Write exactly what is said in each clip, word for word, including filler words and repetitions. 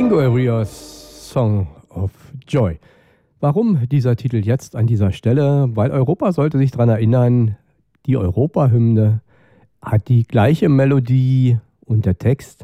Domingo Arias Song of Joy. Warum dieser Titel jetzt an dieser Stelle? Weil Europa sollte sich daran erinnern, die Europahymne hat die gleiche Melodie und der Text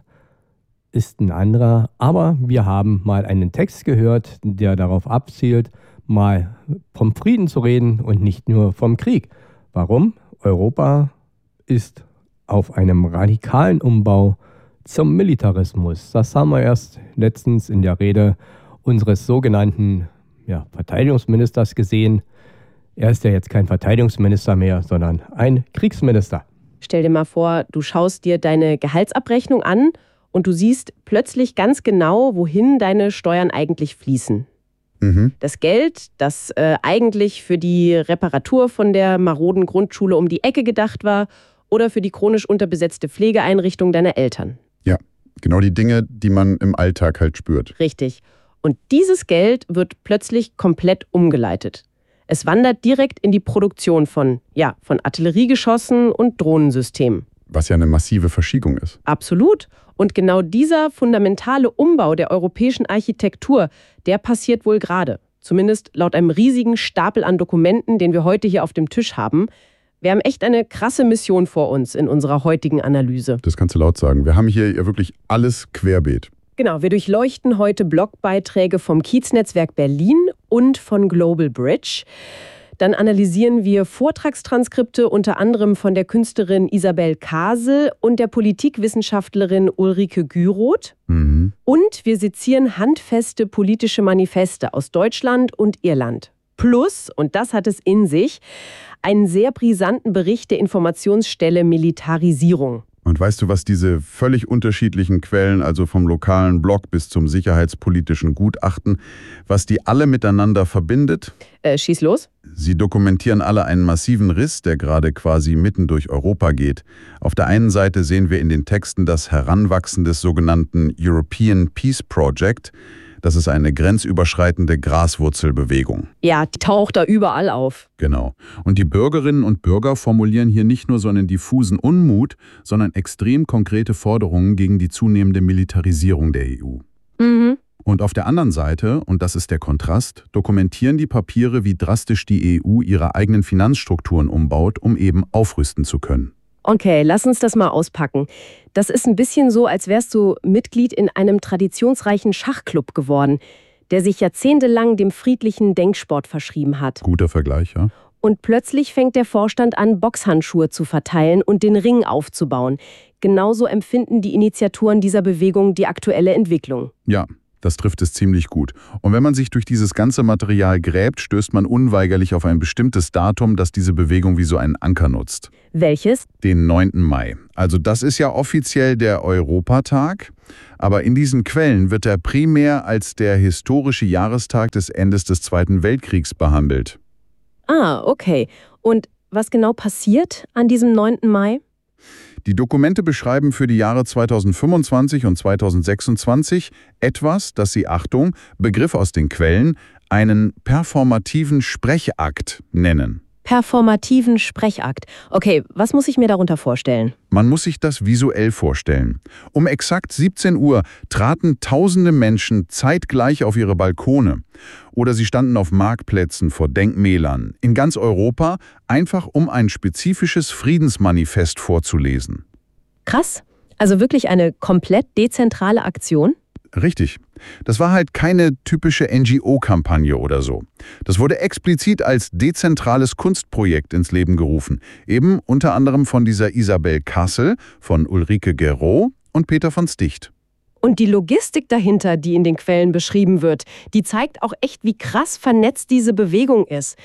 ist ein anderer. Aber wir haben mal einen Text gehört, der darauf abzielt, mal vom Frieden zu reden und nicht nur vom Krieg. Warum? Europa ist auf einem radikalen Umbau zum Militarismus. Das haben wir erst letztens in der Rede unseres sogenannten ja, Verteidigungsministers gesehen. Er ist ja jetzt kein Verteidigungsminister mehr, sondern ein Kriegsminister. Stell dir mal vor, du schaust dir deine Gehaltsabrechnung an und du siehst plötzlich ganz genau, wohin deine Steuern eigentlich fließen. Mhm. Das Geld, das äh, eigentlich für die Reparatur von der maroden Grundschule um die Ecke gedacht war oder für die chronisch unterbesetzte Pflegeeinrichtung deiner Eltern. Ja, genau die Dinge, die man im Alltag halt spürt. Richtig. Und dieses Geld wird plötzlich komplett umgeleitet. Es wandert direkt in die Produktion von, ja, von Artilleriegeschossen und Drohnensystemen. Was ja eine massive Verschiebung ist. Absolut. Und genau dieser fundamentale Umbau der europäischen Architektur, der passiert wohl gerade. Zumindest laut einem riesigen Stapel an Dokumenten, den wir heute hier auf dem Tisch haben. Wir haben echt eine krasse Mission vor uns in unserer heutigen Analyse. Das kannst du laut sagen. Wir haben hier ja wirklich alles querbeet. Genau, wir durchleuchten heute Blogbeiträge vom Kiez-Netzwerk Berlin und von Global Bridge. Dann analysieren wir Vortragstranskripte unter anderem von der Künstlerin Isabel Kasel und der Politikwissenschaftlerin Ulrike Güroth. Mhm. Und wir sezieren handfeste politische Manifeste aus Deutschland und Irland. Plus, und das hat es in sich, einen sehr brisanten Bericht der Informationsstelle Militarisierung. Und weißt du, was diese völlig unterschiedlichen Quellen, also vom lokalen Blog bis zum sicherheitspolitischen Gutachten, was die alle miteinander verbindet? Äh, schieß los. Sie dokumentieren alle einen massiven Riss, der gerade quasi mitten durch Europa geht. Auf der einen Seite sehen wir in den Texten das Heranwachsen des sogenannten European Peace Project. Das ist eine grenzüberschreitende Graswurzelbewegung. Ja, die taucht da überall auf. Genau. Und die Bürgerinnen und Bürger formulieren hier nicht nur so einen diffusen Unmut, sondern extrem konkrete Forderungen gegen die zunehmende Militarisierung der E U. Mhm. Und auf der anderen Seite, und das ist der Kontrast, dokumentieren die Papiere, wie drastisch die E U ihre eigenen Finanzstrukturen umbaut, um eben aufrüsten zu können. Okay, lass uns das mal auspacken. Das ist ein bisschen so, als wärst du Mitglied in einem traditionsreichen Schachclub geworden, der sich jahrzehntelang dem friedlichen Denksport verschrieben hat. Guter Vergleich, ja. Und plötzlich fängt der Vorstand an, Boxhandschuhe zu verteilen und den Ring aufzubauen. Genauso empfinden die Initiatoren dieser Bewegung die aktuelle Entwicklung. Ja. Das trifft es ziemlich gut. Und wenn man sich durch dieses ganze Material gräbt, stößt man unweigerlich auf ein bestimmtes Datum, das diese Bewegung wie so einen Anker nutzt. Welches? Den neunten Mai. Also das ist ja offiziell der Europatag, aber in diesen Quellen wird er primär als der historische Jahrestag des Endes des Zweiten Weltkriegs behandelt. Ah, okay. Und was genau passiert an diesem neunten Mai? Die Dokumente beschreiben für die Jahre zweitausendfünfundzwanzig und zweitausendsechsundzwanzig etwas, das sie, Achtung, Begriff aus den Quellen, einen performativen Sprechakt nennen. Performativen Sprechakt. Okay, was muss ich mir darunter vorstellen? Man muss sich das visuell vorstellen. Um exakt siebzehn Uhr traten tausende Menschen zeitgleich auf ihre Balkone. Oder sie standen auf Marktplätzen vor Denkmälern in ganz Europa, einfach um ein spezifisches Friedensmanifest vorzulesen. Krass. Also wirklich eine komplett dezentrale Aktion? Richtig. Das war halt keine typische N G O-Kampagne oder so. Das wurde explizit als dezentrales Kunstprojekt ins Leben gerufen. Eben unter anderem von dieser Isabel Kasel, von Ulrike Güroth und Peter von Sticht. Und die Logistik dahinter, die in den Quellen beschrieben wird, die zeigt auch echt, wie krass vernetzt diese Bewegung ist.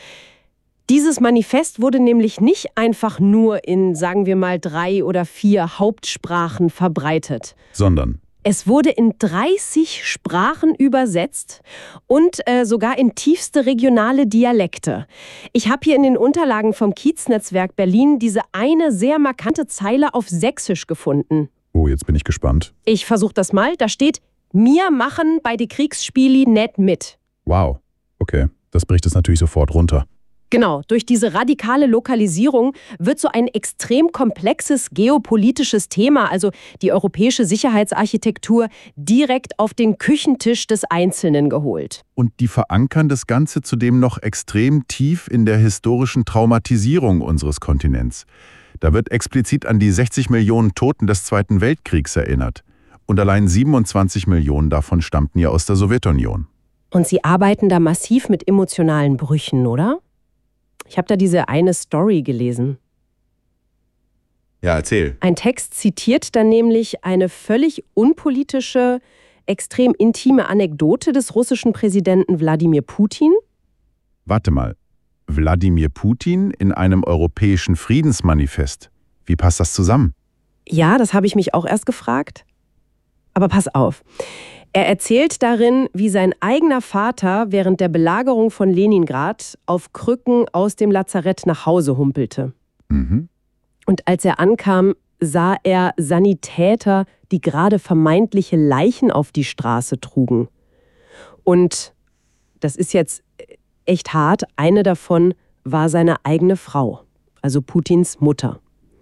Dieses Manifest wurde nämlich nicht einfach nur in, sagen wir mal, drei oder vier Hauptsprachen verbreitet. Sondern? Es wurde in dreißig Sprachen übersetzt und äh, sogar in tiefste regionale Dialekte. Ich habe hier in den Unterlagen vom Kiez-Netzwerk Berlin diese eine sehr markante Zeile auf Sächsisch gefunden. Oh, jetzt bin ich gespannt. Ich versuche das mal. Da steht, mir machen bei die Kriegsspieli net mit. Wow, okay. Das bricht es natürlich sofort runter. Genau, durch diese radikale Lokalisierung wird so ein extrem komplexes geopolitisches Thema, also die europäische Sicherheitsarchitektur, direkt auf den Küchentisch des Einzelnen geholt. Und die verankern das Ganze zudem noch extrem tief in der historischen Traumatisierung unseres Kontinents. Da wird explizit an die sechzig Millionen Toten des Zweiten Weltkriegs erinnert. Und allein siebenundzwanzig Millionen davon stammten ja aus der Sowjetunion. Und Sie arbeiten da massiv mit emotionalen Brüchen, oder? Ich habe da diese eine Story gelesen. Ja, erzähl. Ein Text zitiert dann nämlich eine völlig unpolitische, extrem intime Anekdote des russischen Präsidenten Wladimir Putin. Warte mal. Wladimir Putin in einem europäischen Friedensmanifest. Wie passt das zusammen? Ja, das habe ich mich auch erst gefragt. Aber pass auf. Er erzählt darin, wie sein eigener Vater während der Belagerung von Leningrad auf Krücken aus dem Lazarett nach Hause humpelte. Mhm. Und als er ankam, sah er Sanitäter, die gerade vermeintliche Leichen auf die Straße trugen. Und das ist jetzt echt hart, eine davon war seine eigene Frau, also Putins Mutter.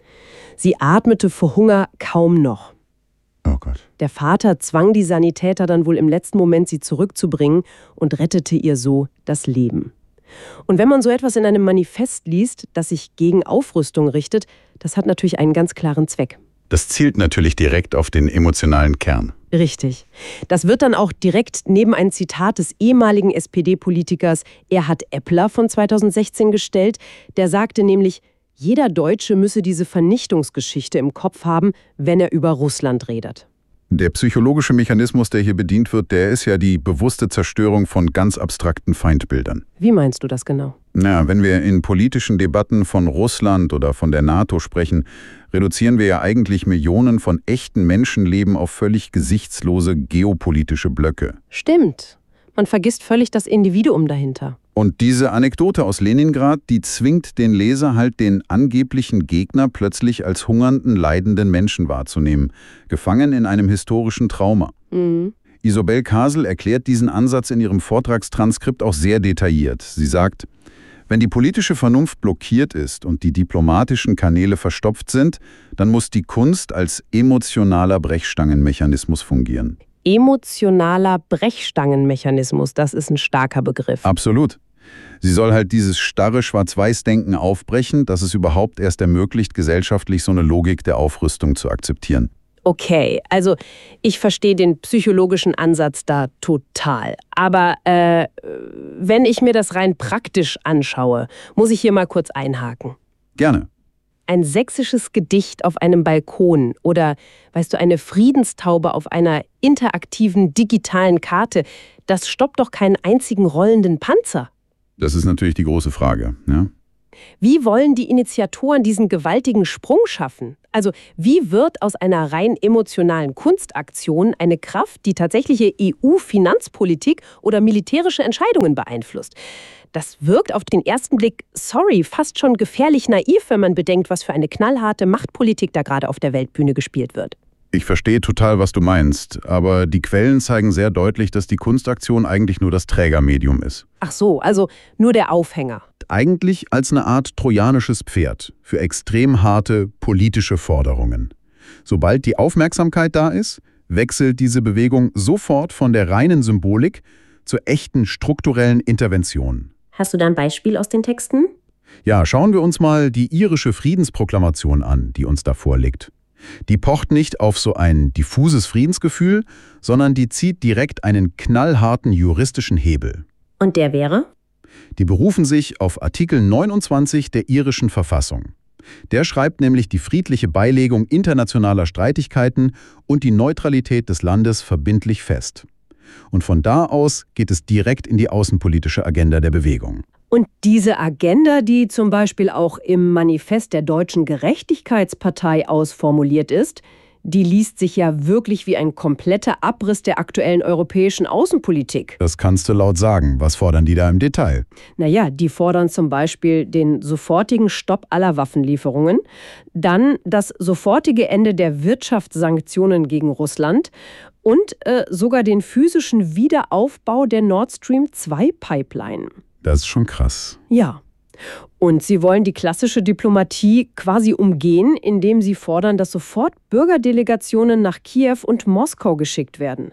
Sie atmete vor Hunger kaum noch. Oh Gott. Der Vater zwang die Sanitäter dann wohl im letzten Moment, sie zurückzubringen und rettete ihr so das Leben. Und wenn man so etwas in einem Manifest liest, das sich gegen Aufrüstung richtet, das hat natürlich einen ganz klaren Zweck. Das zielt natürlich direkt auf den emotionalen Kern. Richtig. Das wird dann auch direkt neben ein Zitat des ehemaligen S P D-Politikers Erhard Eppler von zweitausendsechzehn gestellt. Der sagte nämlich, jeder Deutsche müsse diese Vernichtungsgeschichte im Kopf haben, wenn er über Russland redet. Der psychologische Mechanismus, der hier bedient wird, der ist ja die bewusste Zerstörung von ganz abstrakten Feindbildern. Wie meinst du das genau? Na, wenn wir in politischen Debatten von Russland oder von der NATO sprechen, reduzieren wir ja eigentlich Millionen von echten Menschenleben auf völlig gesichtslose geopolitische Blöcke. Stimmt. Man vergisst völlig das Individuum dahinter. Und diese Anekdote aus Leningrad, die zwingt den Leser halt, den angeblichen Gegner plötzlich als hungernden, leidenden Menschen wahrzunehmen, gefangen in einem historischen Trauma. Mhm. Isobel Kasel erklärt diesen Ansatz in ihrem Vortragstranskript auch sehr detailliert. Sie sagt, wenn die politische Vernunft blockiert ist und die diplomatischen Kanäle verstopft sind, dann muss die Kunst als emotionaler Brechstangenmechanismus fungieren. Emotionaler Brechstangenmechanismus, das ist ein starker Begriff. Absolut. Sie soll halt dieses starre Schwarz-Weiß-Denken aufbrechen, das es überhaupt erst ermöglicht, gesellschaftlich so eine Logik der Aufrüstung zu akzeptieren. Okay, also ich verstehe den psychologischen Ansatz da total. Aber äh, wenn ich mir das rein praktisch anschaue, muss ich hier mal kurz einhaken. Gerne. Ein sächsisches Gedicht auf einem Balkon oder, weißt du, eine Friedenstaube auf einer interaktiven digitalen Karte, das stoppt doch keinen einzigen rollenden Panzer. Das ist natürlich die große Frage, ja? Wie wollen die Initiatoren diesen gewaltigen Sprung schaffen? Also wie wird aus einer rein emotionalen Kunstaktion eine Kraft, die tatsächliche E U-Finanzpolitik oder militärische Entscheidungen beeinflusst? Das wirkt auf den ersten Blick, sorry, fast schon gefährlich naiv, wenn man bedenkt, was für eine knallharte Machtpolitik da gerade auf der Weltbühne gespielt wird. Ich verstehe total, was du meinst, aber die Quellen zeigen sehr deutlich, dass die Kunstaktion eigentlich nur das Trägermedium ist. Ach so, also nur der Aufhänger. Eigentlich als eine Art trojanisches Pferd für extrem harte politische Forderungen. Sobald die Aufmerksamkeit da ist, wechselt diese Bewegung sofort von der reinen Symbolik zur echten strukturellen Intervention. Hast du da ein Beispiel aus den Texten? Ja, schauen wir uns mal die irische Friedensproklamation an, die uns da vorliegt. Die pocht nicht auf so ein diffuses Friedensgefühl, sondern die zieht direkt einen knallharten juristischen Hebel. Und der wäre? Die berufen sich auf Artikel neunundzwanzig der irischen Verfassung. Der schreibt nämlich die friedliche Beilegung internationaler Streitigkeiten und die Neutralität des Landes verbindlich fest. Und von da aus geht es direkt in die außenpolitische Agenda der Bewegung. Und diese Agenda, die zum Beispiel auch im Manifest der Deutschen Gerechtigkeitspartei ausformuliert ist, die liest sich ja wirklich wie ein kompletter Abriss der aktuellen europäischen Außenpolitik. Das kannst du laut sagen. Was fordern die da im Detail? Naja, die fordern zum Beispiel den sofortigen Stopp aller Waffenlieferungen, dann das sofortige Ende der Wirtschaftssanktionen gegen Russland und äh, sogar den physischen Wiederaufbau der Nord Stream zwei Pipeline. Das ist schon krass. Ja. Und sie wollen die klassische Diplomatie quasi umgehen, indem sie fordern, dass sofort Bürgerdelegationen nach Kiew und Moskau geschickt werden.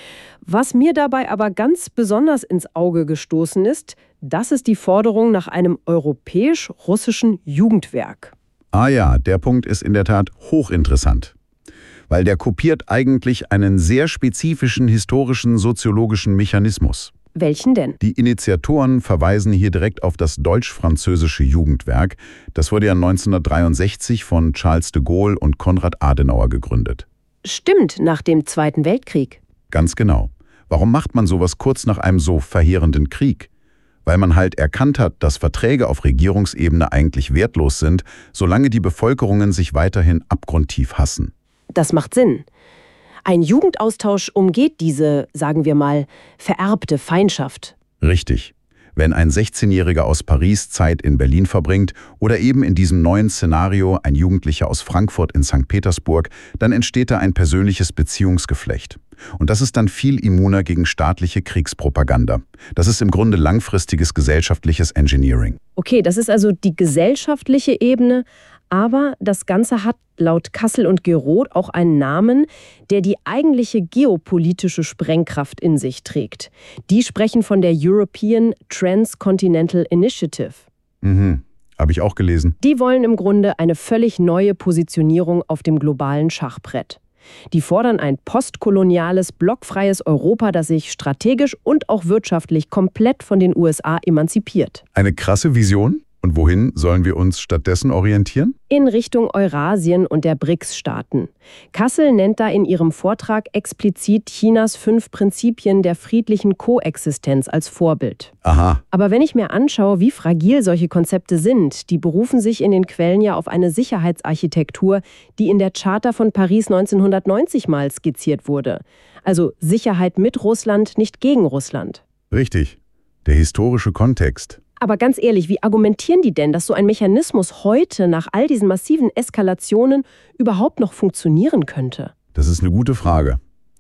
Was mir dabei aber ganz besonders ins Auge gestoßen ist, das ist die Forderung nach einem europäisch-russischen Jugendwerk. Ah ja, der Punkt ist in der Tat hochinteressant. Weil der kopiert eigentlich einen sehr spezifischen historischen soziologischen Mechanismus. Welchen denn? Die Initiatoren verweisen hier direkt auf das deutsch-französische Jugendwerk. Das wurde ja neunzehnhundertdreiundsechzig von Charles de Gaulle und Konrad Adenauer gegründet. Stimmt, nach dem Zweiten Weltkrieg. Ganz genau. Warum macht man sowas kurz nach einem so verheerenden Krieg? Weil man halt erkannt hat, dass Verträge auf Regierungsebene eigentlich wertlos sind, solange die Bevölkerungen sich weiterhin abgrundtief hassen. Das macht Sinn. Ein Jugendaustausch umgeht diese, sagen wir mal, vererbte Feindschaft. Richtig. Wenn ein sechzehnjähriger aus Paris Zeit in Berlin verbringt oder eben in diesem neuen Szenario ein Jugendlicher aus Frankfurt in Sankt Petersburg, dann entsteht da ein persönliches Beziehungsgeflecht. Und das ist dann viel immuner gegen staatliche Kriegspropaganda. Das ist im Grunde langfristiges gesellschaftliches Engineering. Okay, das ist also die gesellschaftliche Ebene, aber das Ganze hat laut Kassel und Geroth auch einen Namen, der die eigentliche geopolitische Sprengkraft in sich trägt. Die sprechen von der European Transcontinental Initiative. Mhm, habe ich auch gelesen. Die wollen im Grunde eine völlig neue Positionierung auf dem globalen Schachbrett. Die fordern ein postkoloniales, blockfreies Europa, das sich strategisch und auch wirtschaftlich komplett von den U S A emanzipiert. Eine krasse Vision? Und wohin sollen wir uns stattdessen orientieren? In Richtung Eurasien und der B R I C S-Staaten. Kassel nennt da in ihrem Vortrag explizit Chinas fünf Prinzipien der friedlichen Koexistenz als Vorbild. Aha. Aber wenn ich mir anschaue, wie fragil solche Konzepte sind, die berufen sich in den Quellen ja auf eine Sicherheitsarchitektur, die in der Charta von Paris neunzehnhundertneunzig mal skizziert wurde. Also Sicherheit mit Russland, nicht gegen Russland. Richtig. Der historische Kontext. Aber ganz ehrlich, wie argumentieren die denn, dass so ein Mechanismus heute nach all diesen massiven Eskalationen überhaupt noch funktionieren könnte? Das ist eine gute Frage.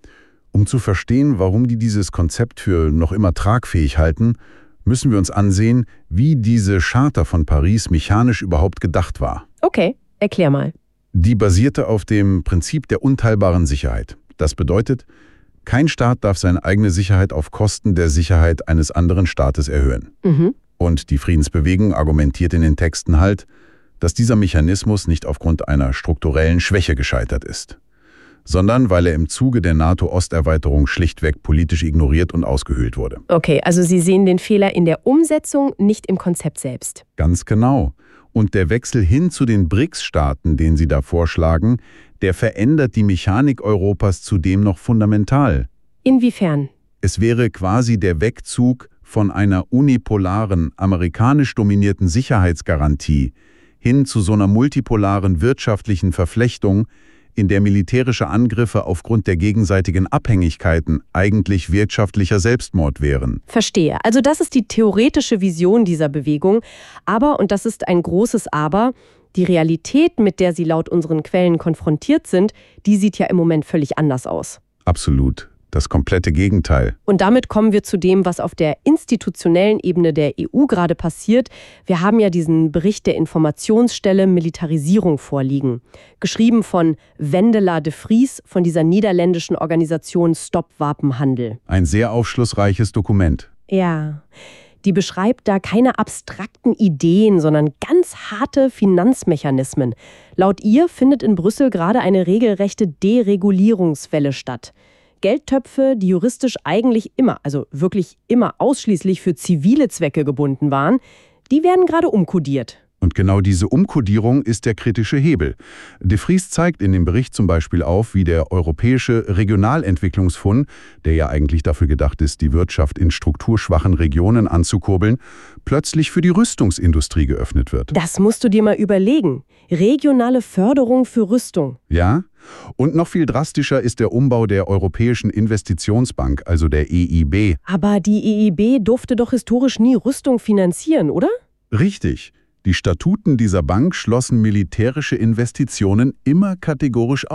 Um zu verstehen, warum die dieses Konzept für noch immer tragfähig halten, müssen wir uns ansehen, wie diese Charta von Paris mechanisch überhaupt gedacht war. Okay, erklär mal. Die basierte auf dem Prinzip der unteilbaren Sicherheit. Das bedeutet, kein Staat darf seine eigene Sicherheit auf Kosten der Sicherheit eines anderen Staates erhöhen. Mhm. Und die Friedensbewegung argumentiert in den Texten halt, dass dieser Mechanismus nicht aufgrund einer strukturellen Schwäche gescheitert ist, sondern weil er im Zuge der NATO-Osterweiterung schlichtweg politisch ignoriert und ausgehöhlt wurde. Okay, also Sie sehen den Fehler in der Umsetzung, nicht im Konzept selbst. Ganz genau. Und der Wechsel hin zu den B R I C S-Staaten, den Sie da vorschlagen, der verändert die Mechanik Europas zudem noch fundamental. Inwiefern? Es wäre quasi der Wegzug von einer unipolaren, amerikanisch dominierten Sicherheitsgarantie hin zu so einer multipolaren wirtschaftlichen Verflechtung, in der militärische Angriffe aufgrund der gegenseitigen Abhängigkeiten eigentlich wirtschaftlicher Selbstmord wären. Verstehe. Also das ist die theoretische Vision dieser Bewegung. Aber, und das ist ein großes Aber, die Realität, mit der sie laut unseren Quellen konfrontiert sind, die sieht ja im Moment völlig anders aus. Absolut. Das komplette Gegenteil. Und damit kommen wir zu dem, was auf der institutionellen Ebene der E U gerade passiert. Wir haben ja diesen Bericht der Informationsstelle Militarisierung vorliegen. Geschrieben von Wendela de Vries von dieser niederländischen Organisation Stop Wapenhandel. Ein sehr aufschlussreiches Dokument. Ja, die beschreibt da keine abstrakten Ideen, sondern ganz harte Finanzmechanismen. Laut ihr findet in Brüssel gerade eine regelrechte Deregulierungswelle statt. Geldtöpfe, die juristisch eigentlich immer, also wirklich immer ausschließlich für zivile Zwecke gebunden waren, die werden gerade umkodiert. Und genau diese Umkodierung ist der kritische Hebel. De Vries zeigt in dem Bericht zum Beispiel auf, wie der Europäische Regionalentwicklungsfonds, der ja eigentlich dafür gedacht ist, die Wirtschaft in strukturschwachen Regionen anzukurbeln, plötzlich für die Rüstungsindustrie geöffnet wird. Das musst du dir mal überlegen. Regionale Förderung für Rüstung. Ja, und noch viel drastischer ist der Umbau der Europäischen Investitionsbank, also der E I B. Aber die E I B durfte doch historisch nie Rüstung finanzieren, oder? Richtig. Die Statuten dieser Bank schlossen militärische Investitionen immer kategorisch aus.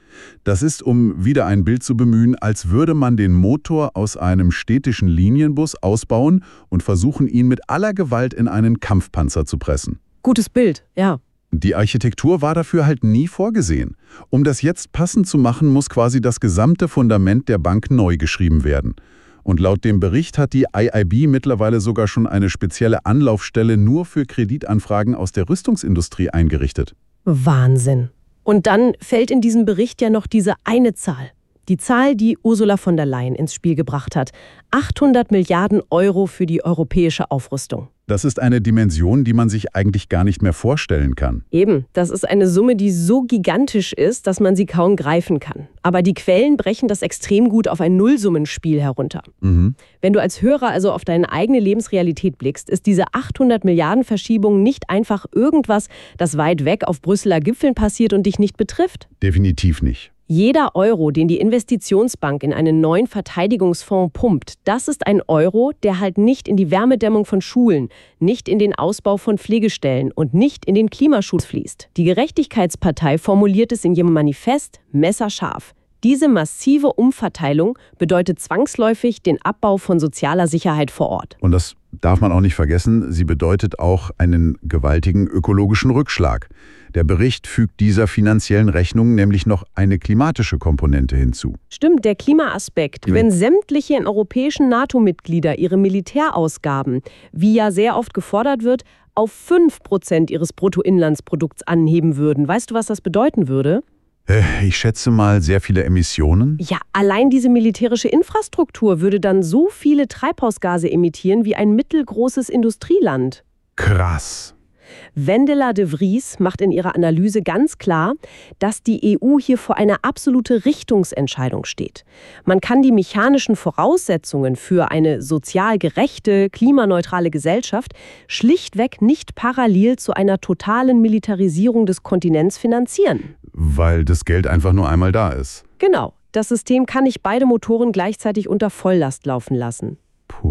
Das ist, um wieder ein Bild zu bemühen, als würde man den Motor aus einem städtischen Linienbus ausbauen und versuchen, ihn mit aller Gewalt in einen Kampfpanzer zu pressen. Gutes Bild, ja. Die Architektur war dafür halt nie vorgesehen. Um das jetzt passend zu machen, muss quasi das gesamte Fundament der Bank neu geschrieben werden. Und laut dem Bericht hat die I I B mittlerweile sogar schon eine spezielle Anlaufstelle nur für Kreditanfragen aus der Rüstungsindustrie eingerichtet. Wahnsinn. Und dann fällt in diesem Bericht ja noch diese eine Zahl. Die Zahl, die Ursula von der Leyen ins Spiel gebracht hat. achthundert Milliarden Euro für die europäische Aufrüstung. Das ist eine Dimension, die man sich eigentlich gar nicht mehr vorstellen kann. Eben, das ist eine Summe, die so gigantisch ist, dass man sie kaum greifen kann. Aber die Quellen brechen das extrem gut auf ein Nullsummenspiel herunter. Mhm. Wenn du als Hörer also auf deine eigene Lebensrealität blickst, ist diese achthundert Milliarden Verschiebung nicht einfach irgendwas, das weit weg auf Brüsseler Gipfeln passiert und dich nicht betrifft. Definitiv nicht. Jeder Euro, den die Investitionsbank in einen neuen Verteidigungsfonds pumpt, das ist ein Euro, der halt nicht in die Wärmedämmung von Schulen, nicht in den Ausbau von Pflegestellen und nicht in den Klimaschutz fließt. Die Gerechtigkeitspartei formuliert es in ihrem Manifest messerscharf. Diese massive Umverteilung bedeutet zwangsläufig den Abbau von sozialer Sicherheit vor Ort. Und das darf man auch nicht vergessen, sie bedeutet auch einen gewaltigen ökologischen Rückschlag. Der Bericht fügt dieser finanziellen Rechnung nämlich noch eine klimatische Komponente hinzu. Stimmt, der Klimaaspekt. Ja. Wenn sämtliche europäischen NATO-Mitglieder ihre Militärausgaben, wie ja sehr oft gefordert wird, auf fünf Prozent ihres Bruttoinlandsprodukts anheben würden, weißt du, was das bedeuten würde? Ich schätze mal sehr viele Emissionen. Ja, allein diese militärische Infrastruktur würde dann so viele Treibhausgase emittieren wie ein mittelgroßes Industrieland. Krass. Wendela de Vries macht in ihrer Analyse ganz klar, dass die E U hier vor einer absoluten Richtungsentscheidung steht. Man kann die mechanischen Voraussetzungen für eine sozial gerechte, klimaneutrale Gesellschaft schlichtweg nicht parallel zu einer totalen Militarisierung des Kontinents finanzieren. Weil das Geld einfach nur einmal da ist. Genau, das System kann nicht beide Motoren gleichzeitig unter Volllast laufen lassen. Puh.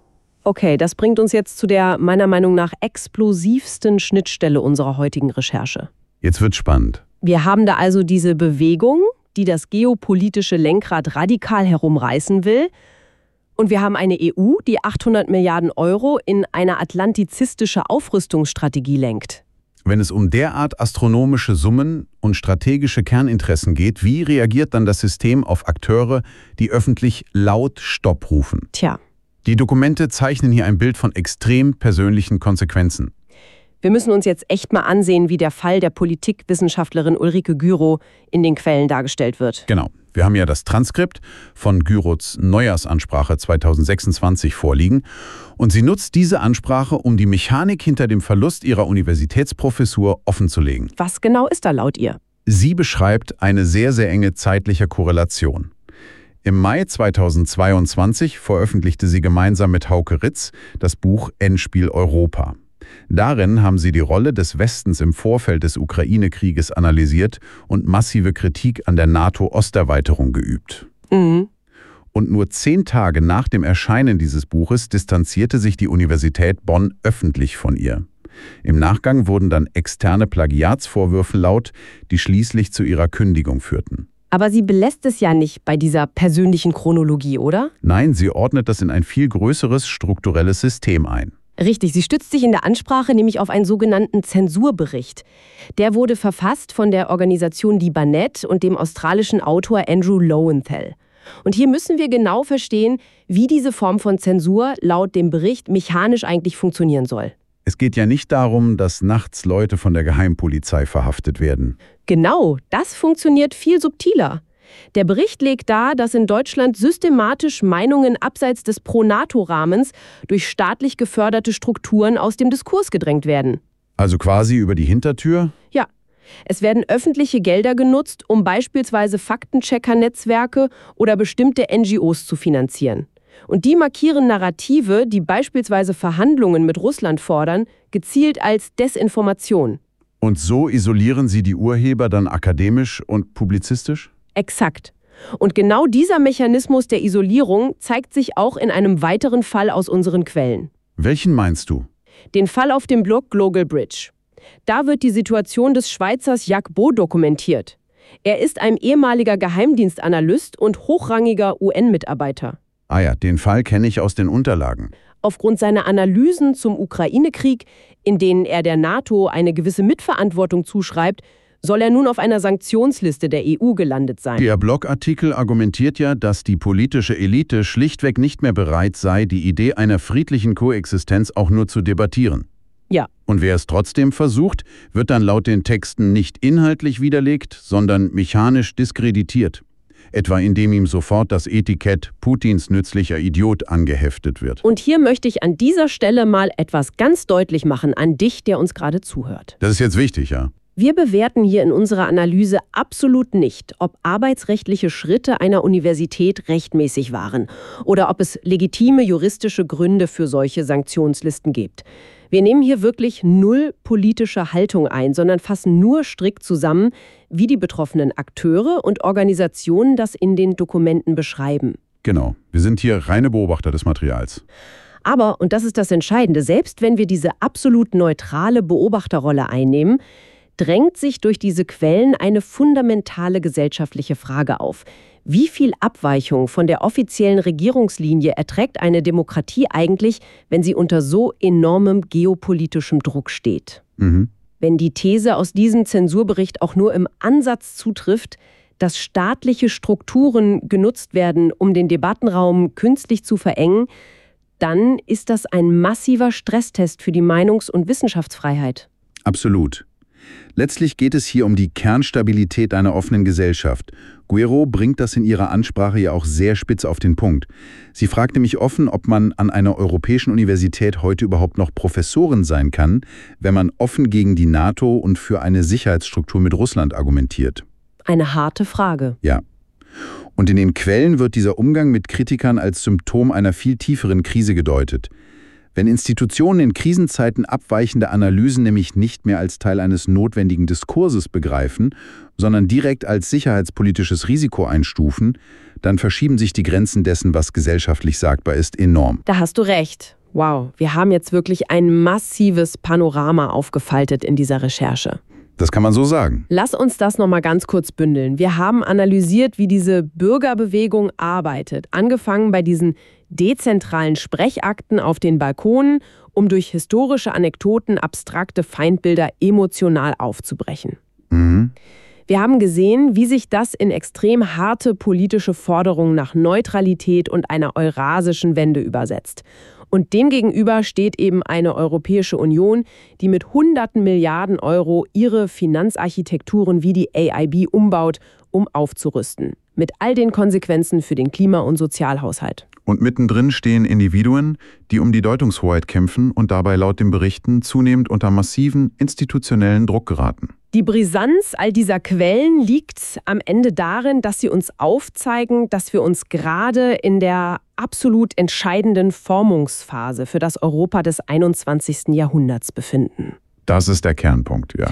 Okay, das bringt uns jetzt zu der meiner Meinung nach explosivsten Schnittstelle unserer heutigen Recherche. Jetzt wird's spannend. Wir haben da also diese Bewegung, die das geopolitische Lenkrad radikal herumreißen will. Und wir haben eine E U, die achthundert Milliarden Euro in eine atlantizistische Aufrüstungsstrategie lenkt. Wenn es um derart astronomische Summen und strategische Kerninteressen geht, wie reagiert dann das System auf Akteure, die öffentlich laut Stopp rufen? Tja. Die Dokumente zeichnen hier ein Bild von extrem persönlichen Konsequenzen. Wir müssen uns jetzt echt mal ansehen, wie der Fall der Politikwissenschaftlerin Ulrike Gürow in den Quellen dargestellt wird. Genau. Wir haben ja das Transkript von Gürows Neujahrsansprache zweitausendsechsundzwanzig vorliegen. Und sie nutzt diese Ansprache, um die Mechanik hinter dem Verlust ihrer Universitätsprofessur offenzulegen. Was genau ist da laut ihr? Sie beschreibt eine sehr, sehr enge zeitliche Korrelation. Im Mai zweitausendzweiundzwanzig veröffentlichte sie gemeinsam mit Hauke Ritz das Buch Endspiel Europa. Darin haben sie die Rolle des Westens im Vorfeld des Ukraine-Krieges analysiert und massive Kritik an der NATO-Osterweiterung geübt. Mhm. Und nur zehn Tage nach dem Erscheinen dieses Buches distanzierte sich die Universität Bonn öffentlich von ihr. Im Nachgang wurden dann externe Plagiatsvorwürfe laut, die schließlich zu ihrer Kündigung führten. Aber sie belässt es ja nicht bei dieser persönlichen Chronologie, oder? Nein, sie ordnet das in ein viel größeres strukturelles System ein. Richtig, sie stützt sich in der Ansprache nämlich auf einen sogenannten Zensurbericht. Der wurde verfasst von der Organisation Die Barnett und dem australischen Autor Andrew Lowenthal. Und hier müssen wir genau verstehen, wie diese Form von Zensur laut dem Bericht mechanisch eigentlich funktionieren soll. Es geht ja nicht darum, dass nachts Leute von der Geheimpolizei verhaftet werden. Genau, das funktioniert viel subtiler. Der Bericht legt dar, dass in Deutschland systematisch Meinungen abseits des Pro-NATO-Rahmens durch staatlich geförderte Strukturen aus dem Diskurs gedrängt werden. Also quasi über die Hintertür? Ja. Es werden öffentliche Gelder genutzt, um beispielsweise Faktenchecker-Netzwerke oder bestimmte N G Os zu finanzieren. Und die markieren Narrative, die beispielsweise Verhandlungen mit Russland fordern, gezielt als Desinformation. Und so isolieren sie die Urheber dann akademisch und publizistisch? Exakt. Und genau dieser Mechanismus der Isolierung zeigt sich auch in einem weiteren Fall aus unseren Quellen. Welchen meinst du? Den Fall auf dem Blog Global Bridge. Da wird die Situation des Schweizers Jacques Beau dokumentiert. Er ist ein ehemaliger Geheimdienstanalyst und hochrangiger U N-Mitarbeiter. Ah ja, den Fall kenne ich aus den Unterlagen. Aufgrund seiner Analysen zum Ukraine-Krieg, in denen er der NATO eine gewisse Mitverantwortung zuschreibt, soll er nun auf einer Sanktionsliste der E U gelandet sein. Der Blogartikel argumentiert ja, dass die politische Elite schlichtweg nicht mehr bereit sei, die Idee einer friedlichen Koexistenz auch nur zu debattieren. Ja. Und wer es trotzdem versucht, wird dann laut den Texten nicht inhaltlich widerlegt, sondern mechanisch diskreditiert. Etwa indem ihm sofort das Etikett Putins nützlicher Idiot angeheftet wird. Und hier möchte ich an dieser Stelle mal etwas ganz deutlich machen an dich, der uns gerade zuhört. Das ist jetzt wichtig, ja? Wir bewerten hier in unserer Analyse absolut nicht, ob arbeitsrechtliche Schritte einer Universität rechtmäßig waren oder ob es legitime juristische Gründe für solche Sanktionslisten gibt. Wir nehmen hier wirklich null politische Haltung ein, sondern fassen nur strikt zusammen, wie die betroffenen Akteure und Organisationen das in den Dokumenten beschreiben. Genau, wir sind hier reine Beobachter des Materials. Aber, und das ist das Entscheidende, selbst wenn wir diese absolut neutrale Beobachterrolle einnehmen, drängt sich durch diese Quellen eine fundamentale gesellschaftliche Frage auf. Wie viel Abweichung von der offiziellen Regierungslinie erträgt eine Demokratie eigentlich, wenn sie unter so enormem geopolitischem Druck steht? Mhm. Wenn die These aus diesem Zensurbericht auch nur im Ansatz zutrifft, dass staatliche Strukturen genutzt werden, um den Debattenraum künstlich zu verengen, dann ist das ein massiver Stresstest für die Meinungs- und Wissenschaftsfreiheit. Absolut. Letztlich geht es hier um die Kernstabilität einer offenen Gesellschaft. Guerreau bringt das in ihrer Ansprache ja auch sehr spitz auf den Punkt. Sie fragt nämlich offen, ob man an einer europäischen Universität heute überhaupt noch Professorin sein kann, wenn man offen gegen die NATO und für eine Sicherheitsstruktur mit Russland argumentiert. Eine harte Frage. Ja. Und in den Quellen wird dieser Umgang mit Kritikern als Symptom einer viel tieferen Krise gedeutet. Wenn Institutionen in Krisenzeiten abweichende Analysen nämlich nicht mehr als Teil eines notwendigen Diskurses begreifen, sondern direkt als sicherheitspolitisches Risiko einstufen, dann verschieben sich die Grenzen dessen, was gesellschaftlich sagbar ist, enorm. Da hast du recht. Wow, wir haben jetzt wirklich ein massives Panorama aufgefaltet in dieser Recherche. Das kann man so sagen. Lass uns das noch mal ganz kurz bündeln. Wir haben analysiert, wie diese Bürgerbewegung arbeitet. Angefangen bei diesen dezentralen Sprechakten auf den Balkonen, um durch historische Anekdoten abstrakte Feindbilder emotional aufzubrechen. Mhm. Wir haben gesehen, wie sich das in extrem harte politische Forderungen nach Neutralität und einer eurasischen Wende übersetzt. Und demgegenüber steht eben eine Europäische Union, die mit hunderten Milliarden Euro ihre Finanzarchitekturen wie die A I B umbaut, um aufzurüsten. Mit all den Konsequenzen für den Klima- und Sozialhaushalt. Und mittendrin stehen Individuen, die um die Deutungshoheit kämpfen und dabei laut den Berichten zunehmend unter massiven institutionellen Druck geraten. Die Brisanz all dieser Quellen liegt am Ende darin, dass sie uns aufzeigen, dass wir uns gerade in der absolut entscheidenden Formungsphase für das Europa des einundzwanzigsten Jahrhunderts befinden. Das ist der Kernpunkt, ja.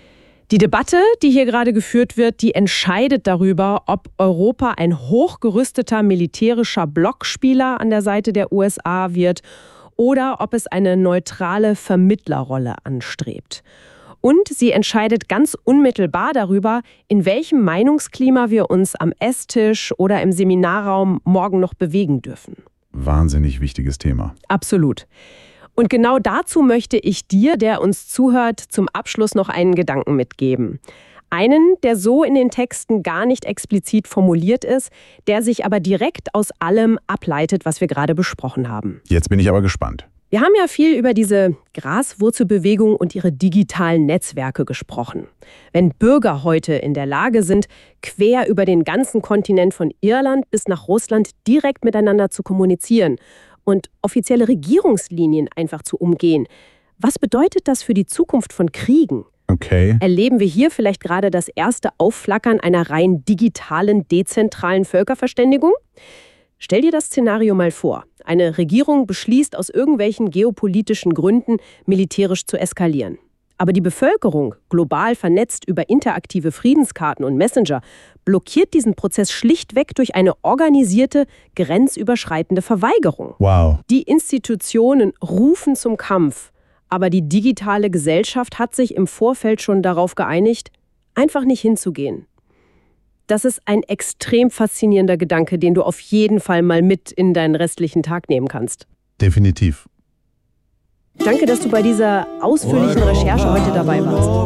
Die Debatte, die hier gerade geführt wird, die entscheidet darüber, ob Europa ein hochgerüsteter militärischer Blockspieler an der Seite der U S A wird oder ob es eine neutrale Vermittlerrolle anstrebt. Und sie entscheidet ganz unmittelbar darüber, in welchem Meinungsklima wir uns am Esstisch oder im Seminarraum morgen noch bewegen dürfen. Wahnsinnig wichtiges Thema. Absolut. Und genau dazu möchte ich dir, der uns zuhört, zum Abschluss noch einen Gedanken mitgeben. Einen, der so in den Texten gar nicht explizit formuliert ist, der sich aber direkt aus allem ableitet, was wir gerade besprochen haben. Jetzt bin ich aber gespannt. Wir haben ja viel über diese Graswurzelbewegung und ihre digitalen Netzwerke gesprochen. Wenn Bürger heute in der Lage sind, quer über den ganzen Kontinent von Irland bis nach Russland direkt miteinander zu kommunizieren und offizielle Regierungslinien einfach zu umgehen, was bedeutet das für die Zukunft von Kriegen? Okay. Erleben wir hier vielleicht gerade das erste Aufflackern einer rein digitalen, dezentralen Völkerverständigung? Stell dir das Szenario mal vor. Eine Regierung beschließt aus irgendwelchen geopolitischen Gründen, militärisch zu eskalieren. Aber die Bevölkerung, global vernetzt über interaktive Friedenskarten und Messenger, blockiert diesen Prozess schlichtweg durch eine organisierte, grenzüberschreitende Verweigerung. Wow. Die Institutionen rufen zum Kampf, aber die digitale Gesellschaft hat sich im Vorfeld schon darauf geeinigt, einfach nicht hinzugehen. Das ist ein extrem faszinierender Gedanke, den du auf jeden Fall mal mit in deinen restlichen Tag nehmen kannst. Definitiv. Danke, dass du bei dieser ausführlichen Recherche heute dabei warst.